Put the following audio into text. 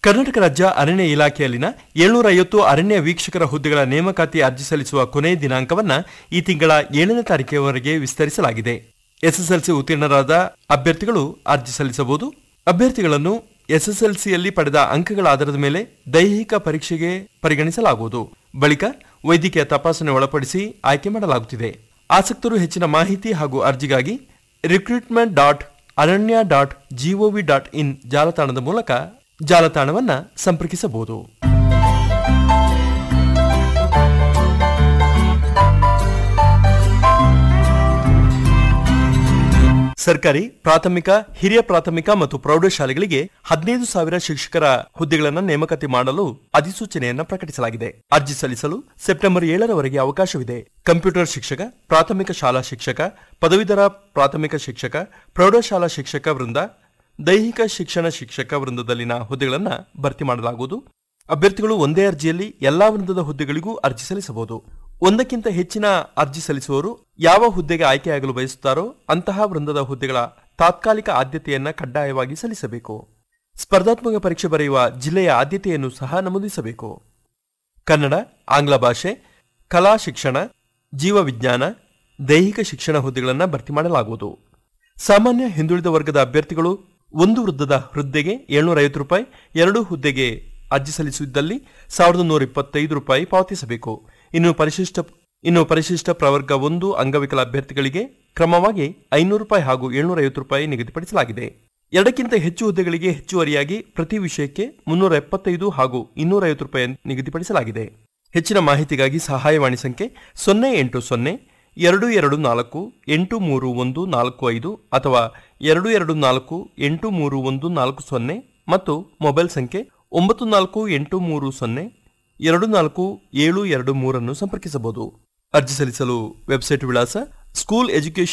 ಕರ್ನಾಟಕ ರಾಜ್ಯ ಅರಣ್ಯ ಇಲಾಖೆಯಲ್ಲಿನ 750 ಅರಣ್ಯ ವೀಕ್ಷಕರ ಹುದ್ದೆಗಳ ನೇಮಕಾತಿ ಅರ್ಜಿ ಸಲ್ಲಿಸುವ ಕೊನೆಯ ದಿನಾಂಕವನ್ನು ಈ ತಿಂಗಳ 7ನೇ ತಾರೀಕಿನವರೆಗೆ ವಿಸ್ತರಿಸಲಾಗಿದೆ. ಎಸ್ಎಸ್ಎಲ್ಸಿ ಉತ್ತೀರ್ಣರಾದ ಅಭ್ಯರ್ಥಿಗಳು ಅರ್ಜಿ ಸಲ್ಲಿಸಬಹುದು. ಅಭ್ಯರ್ಥಿಗಳನ್ನು ಎಸ್ಎಸ್ಎಲ್ಸಿಯಲ್ಲಿ ಪಡೆದ ಅಂಕಗಳ ಆಧಾರದ ಮೇಲೆ ದೈಹಿಕ ಪರೀಕ್ಷೆಗೆ ಪರಿಗಣಿಸಲಾಗುವುದು. ಬಳಿಕ ವೈದ್ಯಕೀಯ ತಪಾಸಣೆ ಒಳಪಡಿಸಿ ಆಯ್ಕೆ ಮಾಡಲಾಗುತ್ತಿದೆ. ಆಸಕ್ತರು ಹೆಚ್ಚಿನ ಮಾಹಿತಿ ಹಾಗೂ ಅರ್ಜಿಗಾಗಿ recruitment.aranya.gov.in ಜಾಲತಾಣದ ಮೂಲಕ ಜಾಲತಾಣವನ್ನು ಸಂಪರ್ಕಿಸಬಹುದು. ಸರ್ಕಾರಿ ಪ್ರಾಥಮಿಕ, ಹಿರಿಯ ಪ್ರಾಥಮಿಕ ಮತ್ತು ಪ್ರೌಢಶಾಲೆಗಳಿಗೆ 15,000 ಶಿಕ್ಷಕರ ಹುದ್ದೆಗಳನ್ನು ನೇಮಕಾತಿ ಮಾಡಲು ಅಧಿಸೂಚನೆಯನ್ನು ಪ್ರಕಟಿಸಲಾಗಿದೆ. ಅರ್ಜಿ ಸಲ್ಲಿಸಲು ಸೆಪ್ಟೆಂಬರ್ 7ರವರೆಗೆ ಅವಕಾಶವಿದೆ. ಕಂಪ್ಯೂಟರ್ ಶಿಕ್ಷಕ, ಪ್ರಾಥಮಿಕ ಶಾಲಾ ಶಿಕ್ಷಕ, ಪದವೀಧರ ಪ್ರಾಥಮಿಕ ಶಿಕ್ಷಕ, ಪ್ರೌಢಶಾಲಾ ಶಿಕ್ಷಕ ವೃಂದ, ದೈಹಿಕ ಶಿಕ್ಷಣ ಶಿಕ್ಷಕ ವೃಂದದಲ್ಲಿನ ಹುದ್ದೆಗಳನ್ನು ಭರ್ತಿ ಮಾಡಲಾಗುವುದು. ಅಭ್ಯರ್ಥಿಗಳು ಒಂದೇ ಅರ್ಜಿಯಲ್ಲಿ ಎಲ್ಲಾ ವೃಂದದ ಹುದ್ದೆಗಳಿಗೂ ಅರ್ಜಿ ಸಲ್ಲಿಸಬಹುದು. ಒಂದಕ್ಕಿಂತ ಹೆಚ್ಚಿನ ಅರ್ಜಿ ಸಲ್ಲಿಸುವವರು ಯಾವ ಹುದ್ದೆಗೆ ಆಯ್ಕೆಯಾಗಲು ಬಯಸುತ್ತಾರೋ ಅಂತಹ ವೃಂದದ ಹುದ್ದೆಗಳ ತಾತ್ಕಾಲಿಕ ಆದ್ಯತೆಯನ್ನ ಕಡ್ಡಾಯವಾಗಿ ಸಲ್ಲಿಸಬೇಕು. ಸ್ಪರ್ಧಾತ್ಮಕ ಪರೀಕ್ಷೆ ಬರೆಯುವ ಜಿಲ್ಲೆಯ ಆದ್ಯತೆಯನ್ನು ಸಹ ನಮೂದಿಸಬೇಕು. ಕನ್ನಡ, ಆಂಗ್ಲ ಭಾಷೆ, ಕಲಾ ಶಿಕ್ಷಣ, ಜೀವವಿಜ್ಞಾನ, ದೈಹಿಕ ಶಿಕ್ಷಣ ಹುದ್ದೆಗಳನ್ನು ಭರ್ತಿ ಮಾಡಲಾಗುವುದು. ಸಾಮಾನ್ಯ ಹಿಂದುಳಿದ ವರ್ಗದ ಅಭ್ಯರ್ಥಿಗಳು ಒಂದು ವೃಂದದ ಹುದ್ದೆಗೆ 750 ರೂಪಾಯಿ, 2 ಹುದ್ದೆಗೆ ಅರ್ಜಿ ಸಲ್ಲಿಸಿದ್ದಲ್ಲಿ 1,125 ರೂಪಾಯಿ ಪಾವತಿಸಬೇಕು. ಇನ್ನು ಪರಿಶಿಷ್ಟ ಪ್ರವರ್ಗ 1 ಅಂಗವಿಕಲ ಅಭ್ಯರ್ಥಿಗಳಿಗೆ ಕ್ರಮವಾಗಿ 500 ರೂಪಾಯಿ ಹಾಗೂ 750 ರೂಪಾಯಿ ನಿಗದಿಪಡಿಸಲಾಗಿದೆ. 2ಕ್ಕಿಂತ ಹೆಚ್ಚು ಹುದ್ದೆಗಳಿಗೆ ಹೆಚ್ಚುವರಿಯಾಗಿ ಪ್ರತಿ ವಿಷಯಕ್ಕೆ 375 ಹಾಗೂ 250 ರೂಪಾಯಿ ನಿಗದಿಪಡಿಸಲಾಗಿದೆ. ಹೆಚ್ಚಿನ ಮಾಹಿತಿಗಾಗಿ ಸಹಾಯವಾಣಿ ಸಂಖ್ಯೆ 080-224-83145 ಅಥವಾ 224-83140 ಮತ್ತು ಮೊಬೈಲ್ ಸಂಖ್ಯೆ 9483024723 ಅನ್ನು ಸಂಪರ್ಕಿಸಬಹುದು. ಅರ್ಜಿ ಸಲ್ಲಿಸಲು ವೆಬ್ಸೈಟ್ ವಿಳಾಸ school education